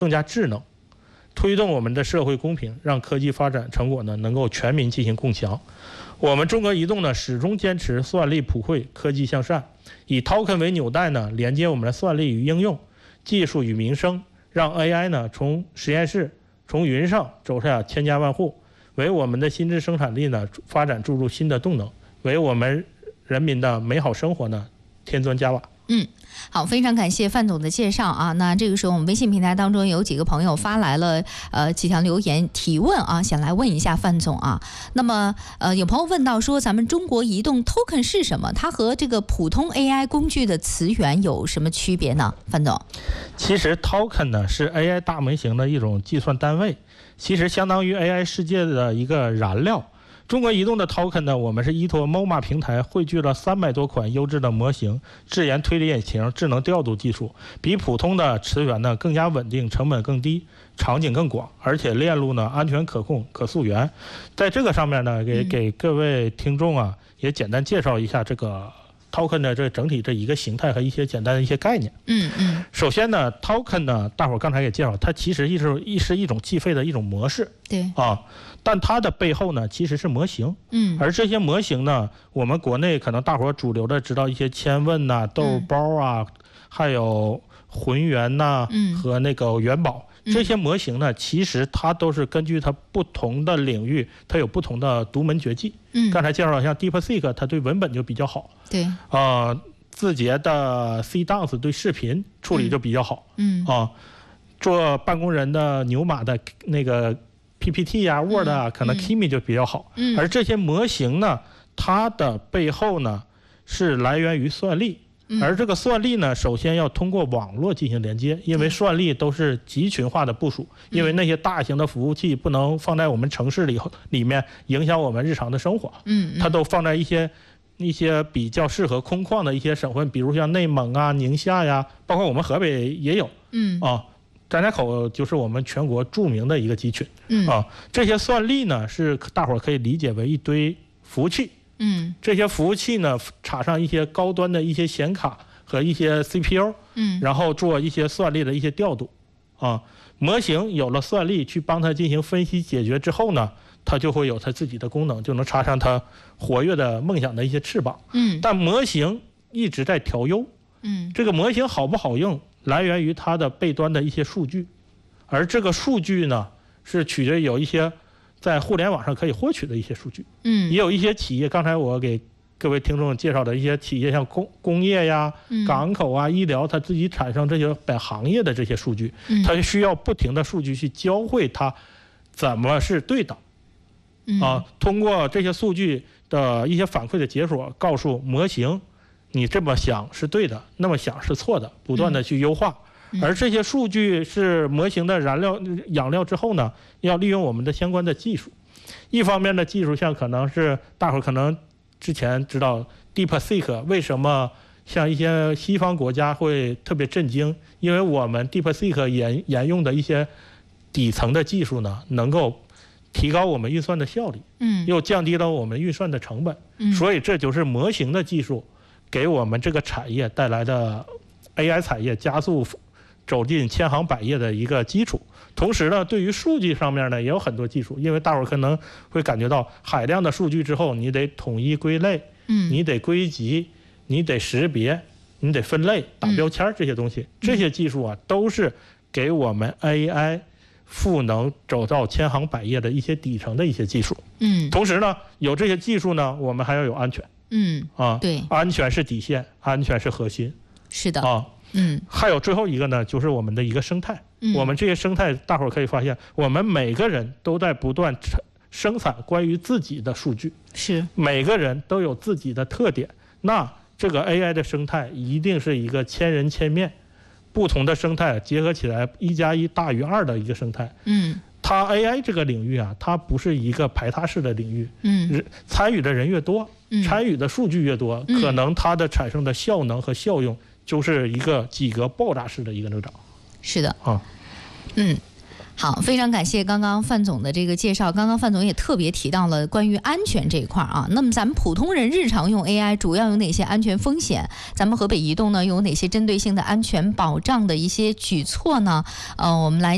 更加智能，推动我们的社会公平，让科技发展成果呢能够全民进行共享。我们中国移动呢始终坚持算力普惠、科技向善，以 token 为纽带呢，连接我们的算力与应用、技术与民生，让 AI 呢从实验室、从云上走向千家万户，为我们的新质生产力呢发展注入新的动能，为我们人民的美好生活呢添砖加瓦。 好，非常感谢范总的介绍啊。那这个时候我们微信平台当中有几个朋友发来了几条留言提问啊，想来问一下范总啊。那么有朋友问到说，咱们中国移动 token 是什么？它和这个普通 AI 工具的词源有什么区别呢？范总， 其实 token 呢是 AI 大模型的一种计算单位，其实相当于 AI 世界的一个燃料。中国移动的 token 呢，我们是依托 MoMA 平台汇聚了300多款优质的模型、智研推理引擎、智能调度技术，比普通的词源呢更加稳定，成本更低，场景更广，而且链路呢安全可控、可溯源。在这个上面呢，给各位听众啊也简单介绍一下这个 token 的这整体这一个形态和一些简单的一些概念。首先呢 ，token 呢，大伙儿刚才也介绍，它其实是一种计费的一种模式。 对啊，但它的背后呢其实是模型。而这些模型呢，我们国内可能大伙儿主流的知道一些千问呐、豆包啊，还有浑元呐、和那个元宝。这些模型呢，其实它都是根据它不同的领域，它有不同的独门绝技。刚才介绍像 DeepSeek， 它对文本就比较好。 对。 字节的 CDance 对视频处理就比较好。做办公人的牛马的那个 PPT 啊、Word 啊，可能 Kimi 就比较好。而这些模型呢，它的背后呢是来源于算力。而这个算力呢，首先要通过网络进行连接，因为算力都是集群化的部署，因为那些大型的服务器不能放在我们城市里面影响我们日常的生活。它都放在一些比较适合空旷的一些省份，比如像内蒙啊、宁夏呀，包括我们河北也有。张家口就是我们全国著名的一个集群。这些算力呢，是大伙儿可以理解为一堆服务器。这些服务器呢，插上一些高端的一些显卡和一些 CPU，然后做一些算力的一些调度。模型有了算力去帮它进行分析解决之后呢，它就会有它自己的功能，就能插上它活跃的梦想的一些翅膀。但模型一直在调优。这个模型好不好用，来源于它的背端的一些数据，而这个数据呢，是取决于有一些在互联网上可以获取的一些数据。也有一些企业，刚才我给各位听众介绍的一些企业，像工业呀、港口啊、医疗，它自己产生这些本行业的这些数据，它需要不停的数据去教会它怎么是对的。通过这些数据的一些反馈的解锁，告诉模型你这么想是对的，那么想是错的，不断的去优化。而这些数据是模型的养料之后呢，要利用我们的相关的技术。一方面的技术，像可能是大伙儿可能之前知道 DeepSeek 为什么像一些西方国家会特别震惊，因为我们 DeepSeek 沿用的一些底层的技术呢，能够提高我们运算的效率，又降低了我们运算的成本。所以这就是模型的技术给我们这个产业带来的 AI 产业加速走进千行百业的一个基础。同时呢，对于数据上面呢也有很多技术，因为大伙儿可能会感觉到海量的数据之后，你得统一归类，你得归集，你得识别，你得分类、打标签这些东西，这些技术啊都是给我们 AI 赋能走到千行百业的一些底层的一些技术。同时呢，有这些技术呢，我们还要有安全。 对， 安全是底线，安全是核心。 是的。 还有最后一个呢，就是我们的一个生态。我们这些生态，大伙儿可以发现，我们每个人都在不断生产关于自己的数据， 是每个人都有自己的特点。那这个 AI 的生态一定是一个千人千面，不同的生态结合起来1+1大于2的一个生态。它 AI 这个领域啊，它不是一个排他式的领域。参与的人越多，参与的数据越多，可能它的产生的效能和效用就是一个几何爆炸式的一个增长。 是的。好，非常感谢刚刚范总的这个介绍。刚刚范总也特别提到了关于安全这一块啊。那么咱们普通人日常用 AI 主要有哪些安全风险？咱们河北移动呢有哪些针对性的安全保障的一些举措呢？我们来